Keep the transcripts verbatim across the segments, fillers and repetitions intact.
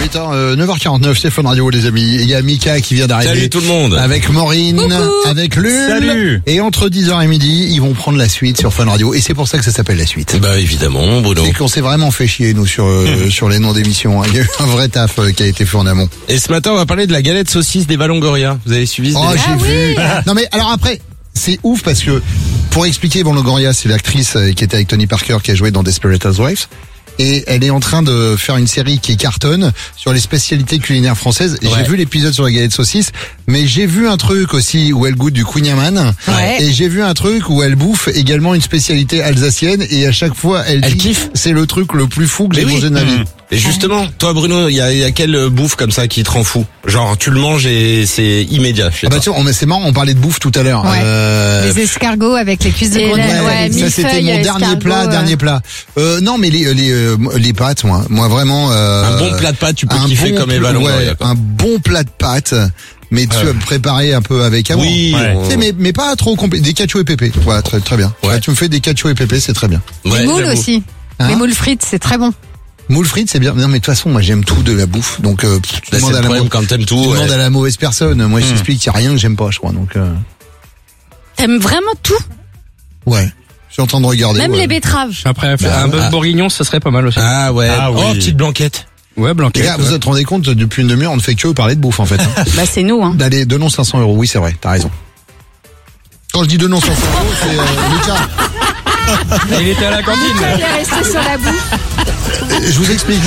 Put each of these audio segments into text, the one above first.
suite, hein, euh, neuf heures quarante-neuf, c'est Fun Radio les amis. Il y a Mika qui vient d'arriver. Salut tout le monde. Avec Maureen, Coucou. avec Lul. Salut. Et entre dix heures et midi, ils vont prendre la suite sur Fun Radio. Et c'est pour ça que ça s'appelle la suite. Bah évidemment, Bruno. C'est qu'on s'est vraiment fait chier nous sur euh, sur les noms d'émissions. Il y a eu un vrai taf euh, qui a été fait en amont. Et ce matin, on va parler de la galette saucisse des Longoria. Vous avez suivi ce Oh, délire j'ai Ah vu. oui. Non mais alors après, c'est ouf parce que pour expliquer, Yvonne Longoria, c'est l'actrice euh, qui était avec Tony Parker qui a joué dans Desperate Housewives. Et elle est en train de faire une série qui cartonne sur les spécialités culinaires françaises. Ouais. J'ai vu l'épisode sur la galette saucisse, mais j'ai vu un truc aussi où elle goûte du kouign-amann. Ouais. Et j'ai vu un truc où elle bouffe également une spécialité alsacienne. Et à chaque fois, elle, Elle dit, kiffe. c'est le truc le plus fou que j'ai Mais oui. mangé de ma vie. Et justement, toi Bruno, il y a, y a quelle bouffe comme ça qui te rend fou? Genre tu le manges et c'est immédiat chez Ah bah toi. tu vois, on- c'est marrant, on parlait de bouffe tout à l'heure. Ouais. Euh, Les escargots avec les cuisses de Et grenouille. la- ouais, ça millefeuille, c'était mon dernier escargot, plat, euh. dernier plat. Euh, non, mais les les euh, les pâtes, moi, moi vraiment. Euh, Un bon plat de pâtes, tu peux un kiffer bon comme pl- Eva Longoria. ouais, quoi. un bon plat de pâtes, mais tu Ouais. as préparé un peu avec amour. Oui, Ouais. on- Tu sais, mais mais pas trop compliqué. Des cacio et pépé. Voilà, très très bien. Ouais. Ouais, tu me fais des cacio et pépé, c'est très bien. ouais, Les moules j'avoue. aussi. Hein Les moules frites, c'est très bon. Moule frites, c'est bien. Non, mais de toute façon, moi j'aime tout de la bouffe. Donc euh, pff, tu Bah, c'est demandes le à la problème mau- quand t'aimes tu tout. demandes ouais. à la mauvaise personne. Moi, je t'explique qu'il y a rien que j'aime pas, je crois. Donc euh, T'aimes vraiment tout, ouais. Je suis en train de regarder. même ouais. les betteraves. Après, Bah, un bœuf ah. bourguignon, ça serait pas mal aussi. Ah ouais. Ah Oh oui. petite blanquette. Ouais, Les blanquette. gars, vous vous rendez compte, depuis une demi-heure, on ne fait que parler de bouffe en fait. Hein. Bah c'est nous, hein. Allez, donnons cinq cents euros. Oui, c'est vrai, t'as raison. Quand je dis donnons cinq cents euros, c'est euh, Lucas. Il était à la cantine. Il est resté sur la bouffe. Euh, Je vous explique.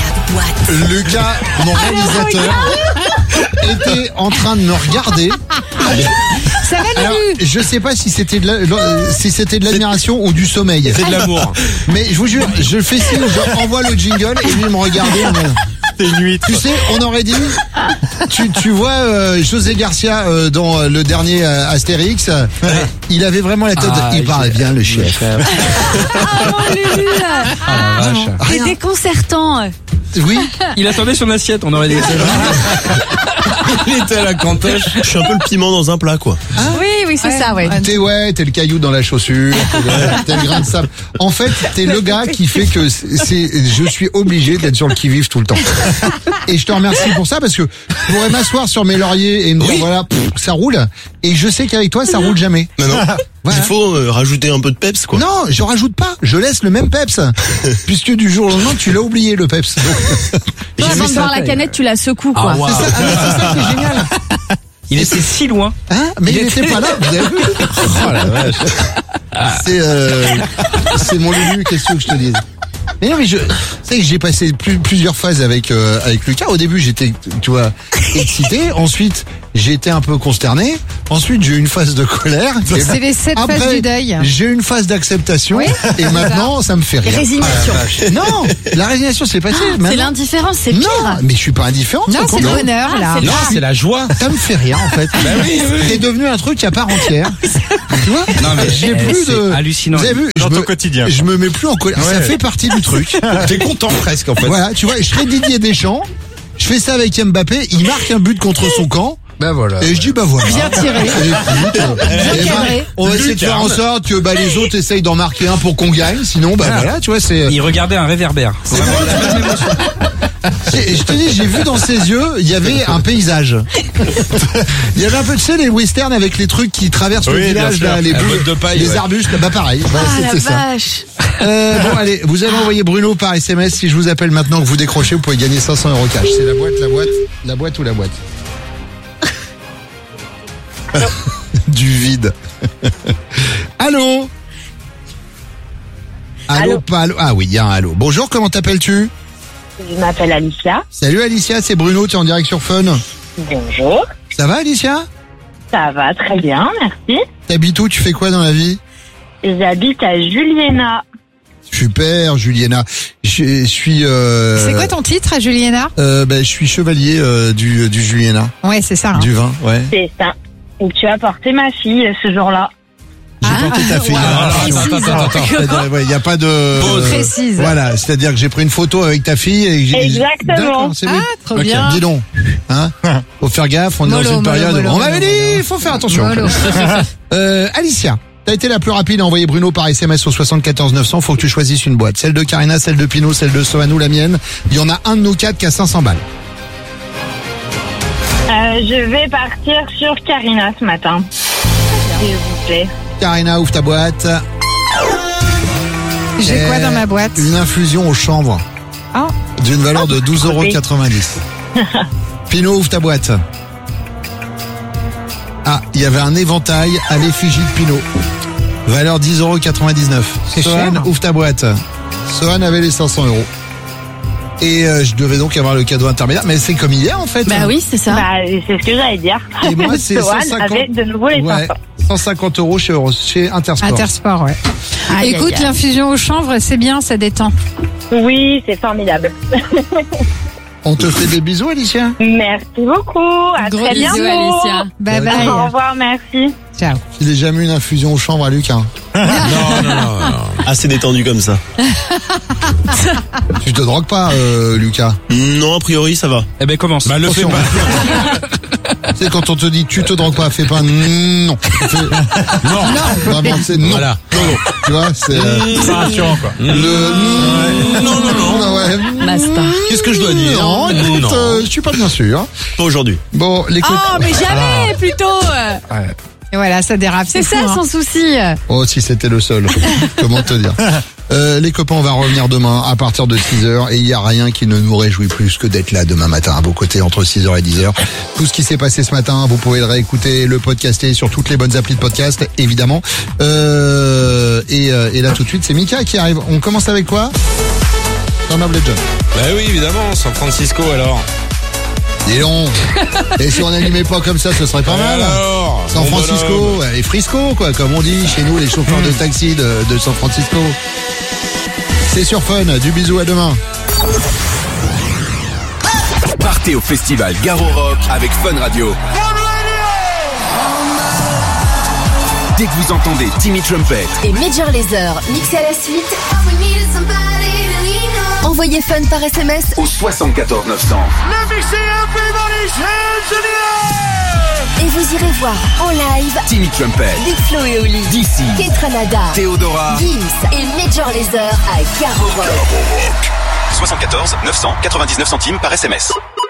Lucas, mon réalisateur, était en train de me regarder. Ça va, Alors, Lulu? je sais pas si c'était de la- la- si c'était de l'admiration ou du sommeil. C'est de l'amour. Mais je vous jure, je fais signe, je envoie le jingle et lui il me regardait. C'est nuit. Tu sais, on aurait dit, tu, tu vois euh, José Garcia euh, dans euh, le dernier euh, Astérix, euh, il avait vraiment la tête, de- Ah, il parlait j'ai- bien le chef. Oh Lulu, Ah, la vache. c'est Rien. déconcertant. Oui, Il attendait son assiette, on aurait dit. Il était à la cantoche. Je suis un peu le piment dans un plat, quoi. Oui, oui, c'est ça, ouais. t'es ouais, t'es le caillou dans la chaussure, t'es le, t'es le grain de sable. En fait, t'es le gars qui fait que c'est, c'est- je suis obligé d'être sur le qui-vive tout le temps. Et je te remercie pour ça parce que je pourrais m'asseoir sur mes lauriers et me dire Oui. voilà, pff, ça roule. Et je sais qu'avec toi, ça roule jamais. Non, non. Voilà. Il faut euh, rajouter un peu de peps, quoi. Non, je rajoute pas, je laisse le même peps. Puisque du jour au lendemain, tu l'as oublié le peps. Donc, Toi, Jamais avant de ça, voir la taille. canette, tu la secoues, quoi. Ah, waouh. c'est ça, ah, mais c'est ça qui est génial. Il était si loin. Hein mais il était pas là, vous avez vu? Oh la vache. C'est euh, c'est mon Lulu, qu'est-ce que tu veux que je te dise? Mais non, mais je sais que j'ai passé plus, plusieurs phases avec euh, avec Lucas. Au début, j'étais, tu vois, excité. Ensuite, j'ai été un peu consterné. Ensuite, j'ai eu une phase de colère. Et C'est les sept après, phases du deuil. J'ai eu une phase d'acceptation. Oui, et maintenant, ça me fait rire. Résignation. Non, la résignation, c'est passé. C'est Maintenant- l'indifférence, c'est Non, pire. mais je suis pas indifférent. Non, c'est le Non. bonheur, Ah, là. c'est Non, c'est la joie. Ça me fait rien, en fait. oui, oui. C'est devenu un truc à part entière. Tu vois? Non, mais j'ai eh, plus c'est de. hallucinant. Vous avez vu? Dans je ton me, quotidien, Je me mets plus en colère. Ça Ouais. fait partie du truc. T'es content presque en fait. Voilà, tu vois, je serais Didier Deschamps. Je fais ça avec Mbappé. Il marque un but contre son camp. Ben voilà. Et je dis, bah voilà. Bien tiré. Et écoute, euh, eh ben, cadré. on va essayer de faire en sorte que bah, les autres essayent d'en marquer un pour qu'on gagne. Sinon, bah voilà, tu vois, c'est. Il regardait un réverbère. Vraiment, la même émotion. J'ai- Je te dis, j'ai vu dans ses yeux, il y avait un paysage. Il y avait un peu, tu sais, les westerns avec les trucs qui traversent le Oui, bien village, sûr. là, les La boules, botte de paille, les ouais. arbustes, bah pareil. Bah, Ah la c'était ça. vache. Euh, bon, allez, vous avez envoyé Bruno par S M S. Si je vous appelle maintenant que vous décrochez, vous pouvez gagner cinq cents euros cash. C'est la boîte, la boîte, la boîte ou la boîte? Du vide. Allô? Allô, Allô. pas allô. Ah oui, il y a un allô. Bonjour, comment t'appelles-tu? Je m'appelle Alicia. Salut Alicia, c'est Bruno, tu es en direct sur Fun. Bonjour. Ça va Alicia? Ça va très bien, merci. T'habites où? Tu fais quoi dans la vie? J'habite à Juliena. Super, Juliana. Je suis. Euh, C'est quoi ton titre, Juliana? euh, ben, je suis chevalier euh, du du Juliana, Ouais, c'est ça. hein. du vin, ouais. C'est ça. Et tu as porté ma fille ce jour-là. J'ai Ah, porté ta fille. wow. hein, Précise. attention. Attends, attends, attends. C'est-à-dire, ouais, il y a pas de. Précise. Voilà, c'est-à-dire que j'ai pris une photo avec ta fille et que j'ai. Exactement. D'accord, c'est Ah, bien. trop Ok, bien. dis donc, hein, faut faire gaffe. On est Mollo, dans une mollo, période. mollo, on m'avait mollo, dit, mollo. il faut faire attention. Mollo. Euh, Alicia, T'as été la plus rapide à envoyer Bruno par S M S au soixante-quatorze neuf cents. Faut que tu choisisses une boîte. Celle de Karina, celle de Pino, celle de Sohan ou la mienne. Il y en a un de nous quatre qui a cinq cents balles. Euh, je vais partir sur Karina ce matin. S'il vous plaît. Karina, ouvre ta boîte. J'ai Et quoi dans ma boîte? Une infusion au chanvre. Oh. D'une valeur de douze euros quatre-vingt-dix. Pino, ouvre ta boîte. Ah, il y avait un éventail à l'effigie de Pino. Valeur dix euros quatre-vingt-dix-neuf. C'est Sohan, cher. ouvre ta boîte. Sohan avait les cinq cents euros. Et euh, je devais donc avoir le cadeau intermédiaire. Mais c'est comme hier en fait. Bah oui, c'est ça. Bah, c'est ce que j'allais dire. Et moi, c'est Sohan cent cinquante. avait de nouveau les Ouais, cinq cents. cent cinquante euros chez, Euro- chez Intersport. Intersport, ouais. Aïe, Écoute, aïe, aïe. l'infusion au chanvre, c'est bien, ça détend. Oui, c'est formidable. On te fait des bisous, Alicia. Merci beaucoup. À Gros très bisous, bientôt. Alicia. Bye Ouais. bye. Au revoir, merci. Ciao. Il est jamais une infusion au chanvre à Lucas. Non, non, non, non. Assez détendu comme ça. Tu te drogues pas, euh, Lucas. Non, a priori, ça va. Eh ben commence. Bah, le fais Attention. pas. C'est quand on te dit tu te drogues pas, fais pas non. Fais- Non. Vraiment, c'est non. Voilà. Non, non. Tu vois, c'est euh, C'est rassurant, quoi. le Non, non, non. non. Ouais. Basta. Qu'est-ce que je dois dire? Non, écoute, euh, je suis pas bien sûr. Pas aujourd'hui. Bon, les copains. Oh, mais jamais, plutôt. Et voilà, ça dérape. C'est fou, ça hein. son souci. Oh, si c'était le seul. Comment te dire. Euh, les copains, on va revenir demain à partir de six heures et il n'y a rien qui ne nous réjouit plus que d'être là demain matin à vos côtés entre six heures et dix heures. Tout ce qui s'est passé ce matin, vous pouvez le réécouter, le podcaster sur toutes les bonnes applis de podcast, évidemment. Euh, et, euh, et là tout de suite, c'est Mika qui arrive. On commence avec quoi? Son of Legend. Bah oui, évidemment, San Francisco alors. Dis donc. Et si on n'animait pas comme ça, ce serait pas mal. Alors, San bon Francisco, bonhomme. et Frisco, quoi, comme on dit chez nous, les chauffeurs de taxi de, de San Francisco. C'est sur Fun, du bisou à demain. Partez au festival Garo Rock avec Fun Radio. Dès que vous entendez Timmy Trumpet, Et Major Lazer, mixé à la suite. Envoyez Fun par S M S au soixante-quatorze neuf cents. et vous irez voir en live Timmy Trumpet, Big Flo et Oli, D C, Ketranada, Theodora, Gims et Major Lazer à Garo Rock. soixante-quatorze neuf cent quatre-vingt-dix-neuf centimes par S M S.